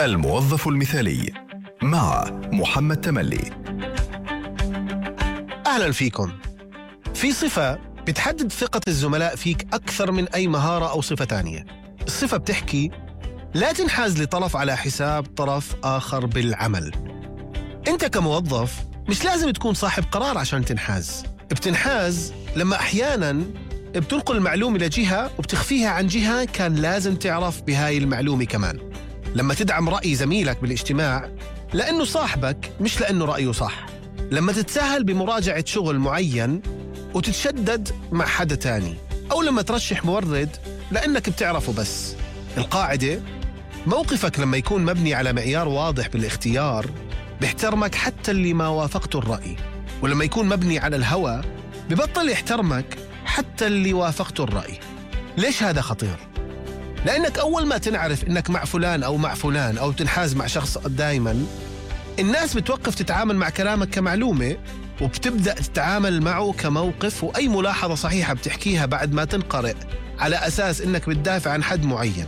الموظف المثالي مع محمد تملي. أهلا فيكم. في صفة بتحدد ثقة الزملاء فيك أكثر من أي مهارة أو صفة تانية. الصفة بتحكي لا تنحاز لطرف على حساب طرف آخر بالعمل. أنت كموظف مش لازم تكون صاحب قرار عشان تنحاز. بتنحاز لما أحياناً بتنقل المعلومة لجهة وبتخفيها عن جهة كان لازم تعرف بهاي المعلومة كمان. لما تدعم رأي زميلك بالاجتماع لأنه صاحبك مش لأنه رأيه صح. لما تتساهل بمراجعة شغل معين وتتشدد مع حدا تاني، أو لما ترشح مورد لأنك بتعرفه بس. القاعدة: موقفك لما يكون مبني على معيار واضح بالاختيار بيحترمك حتى اللي ما وافقته الرأي، ولما يكون مبني على الهوى ببطل يحترمك حتى اللي وافقته الرأي. ليش هذا خطير؟ لأنك أول ما تنعرف إنك مع فلان أو مع فلان أو تنحاز مع شخص دايماً، الناس بتوقف تتعامل مع كلامك كمعلومة وبتبدأ تتعامل معه كموقف، وأي ملاحظة صحيحة بتحكيها بعد ما تنقرأ على أساس إنك بتدافع عن حد معين.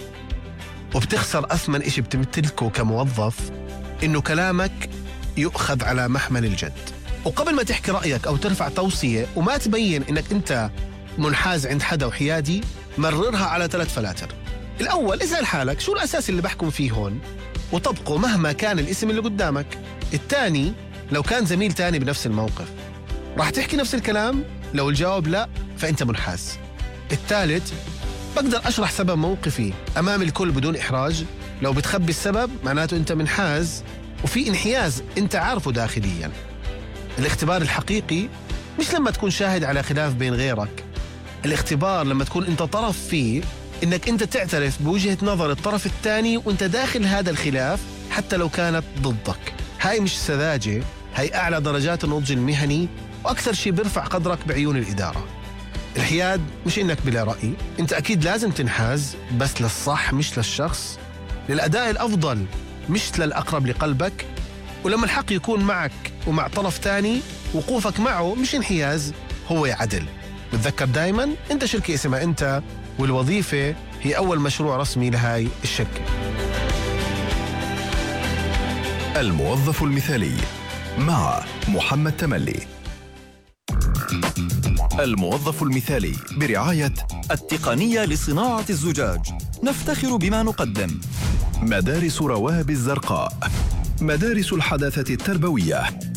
وبتخسر أثمن إشي بتمتلكه كموظف، إنه كلامك يؤخذ على محمل الجد. وقبل ما تحكي رأيك أو ترفع توصية وما تبين إنك أنت منحاز عند حدا وحيادي، مررها على 3 فلاتر. الأول: اسأل حالك شو الأساس اللي بحكم فيه هون وطبقه مهما كان الاسم اللي قدامك. الثاني: لو كان زميل تاني بنفس الموقف راح تحكي نفس الكلام؟ لو الجواب لا فأنت منحاز. الثالث: بقدر أشرح سبب موقفي أمام الكل بدون إحراج؟ لو بتخبي السبب معناته أنت منحاز وفي انحياز أنت عارفه داخليا. الاختبار الحقيقي مش لما تكون شاهد على خلاف بين غيرك. الاختبار لما تكون أنت طرف فيه، إنك أنت تعترف بوجهة نظر الطرف الثاني وأنت داخل هذا الخلاف حتى لو كانت ضدك. هاي مش سذاجة، هاي أعلى درجات النضج المهني، وأكثر شيء بيرفع قدرك بعيون الإدارة. الحياد مش إنك بلا رأي، أنت أكيد لازم تنحاز بس للصح مش للشخص، للأداء الأفضل مش للأقرب لقلبك. ولما الحق يكون معك ومع طرف تاني، وقوفك معه مش انحياز، هو عدل. وتذكر دايما أنت شركة اسمها أنت، والوظيفة هي أول مشروع رسمي لهاي الشركة. الموظف المثالي مع محمد تملي. الموظف المثالي برعاية التقنية لصناعة الزجاج، نفتخر بما نقدم. مدارس رواب الزرقاء، مدارس الحداثة التربوية.